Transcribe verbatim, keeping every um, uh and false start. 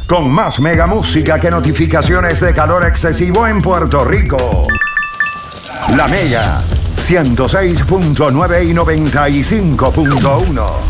con más mega música que notificaciones de calor excesivo en Puerto Rico. La Mega ciento seis punto nueve y noventa y cinco punto uno.